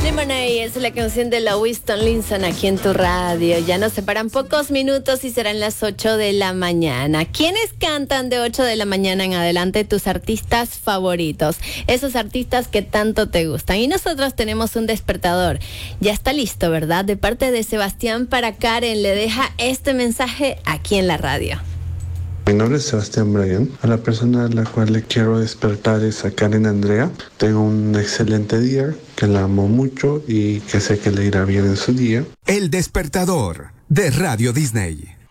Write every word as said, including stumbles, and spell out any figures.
Lemonade es la canción de la Winston Linson aquí en tu radio. Ya nos separan pocos minutos y serán las ocho de la mañana. ¿Quiénes cantan de ocho de la mañana en adelante? Tus artistas favoritos, esos artistas que tanto te gustan. Y nosotros tenemos un despertador. Ya está listo, ¿verdad? De parte de Sebastián para Karen, le deja este mensaje aquí en la radio. Mi nombre es Sebastián Bryan. A la persona a la cual le quiero despertar es a Karen Andrea. Tengo un excelente día, que la amo mucho y que sé que le irá bien en su día. El despertador de Radio Disney.